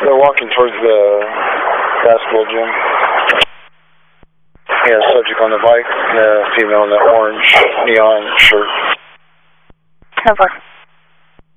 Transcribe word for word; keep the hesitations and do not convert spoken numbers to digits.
They're walking towards the basketball gym. Yeah, subject on the bike, the female in the orange neon shirt. Over.